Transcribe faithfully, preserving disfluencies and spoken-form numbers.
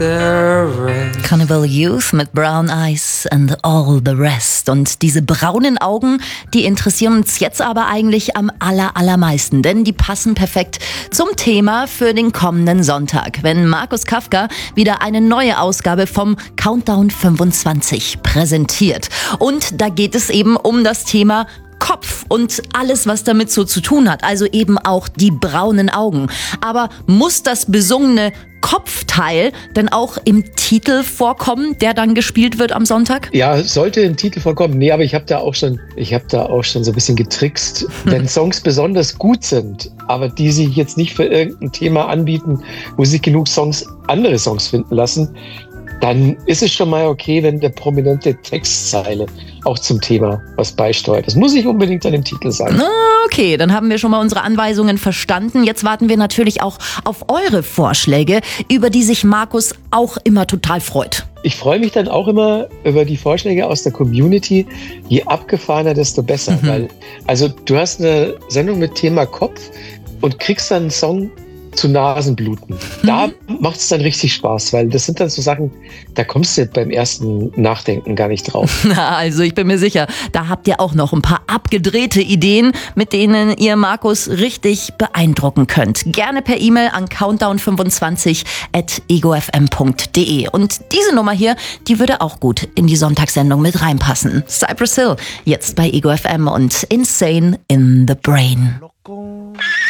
Carnival Youth mit Brown Eyes and All the Rest. Und diese braunen Augen, die interessieren uns jetzt aber eigentlich am aller, allermeisten, denn die passen perfekt zum Thema für den kommenden Sonntag, wenn Markus Kafka wieder eine neue Ausgabe vom Countdown fünfundzwanzig präsentiert. Und da geht es eben um das Thema Kopf und alles, was damit so zu tun hat, also eben auch die braunen Augen. Aber muss das besungene Kopfteil denn auch im Titel vorkommen, der dann gespielt wird am Sonntag? Ja, sollte im Titel vorkommen. Nee, aber ich habe da auch schon, ich habe da auch schon so ein bisschen getrickst. Wenn Songs besonders gut sind, aber die sich jetzt nicht für irgendein Thema anbieten, wo sich genug Songs, andere Songs finden lassen, dann ist es schon mal okay, wenn der prominente Textzeile auch zum Thema was beisteuert. Das muss nicht unbedingt an dem Titel sein. Okay, dann haben wir schon mal unsere Anweisungen verstanden. Jetzt warten wir natürlich auch auf eure Vorschläge, über die sich Markus auch immer total freut. Ich freue mich dann auch immer über die Vorschläge aus der Community. Je abgefahrener, desto besser. Mhm. Weil, also du hast eine Sendung mit Thema Kopf und kriegst dann einen Song zu Nasenbluten. Da mhm. macht es dann richtig Spaß, weil das sind dann so Sachen, da kommst du beim ersten Nachdenken gar nicht drauf. Na, also ich bin mir sicher, da habt ihr auch noch ein paar abgedrehte Ideen, mit denen ihr Markus richtig beeindrucken könnt. Gerne per E-Mail an countdown fünfundzwanzig at ego f m punkt d e. Und diese Nummer hier, die würde auch gut in die Sonntagssendung mit reinpassen. Cypress Hill, jetzt bei Ego F M und Insane in the Brain.